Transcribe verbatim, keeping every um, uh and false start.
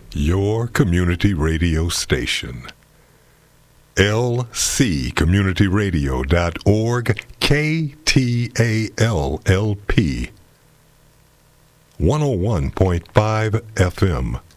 your community radio station. L C community radio dot org, K T A L L P, one oh one point five F M.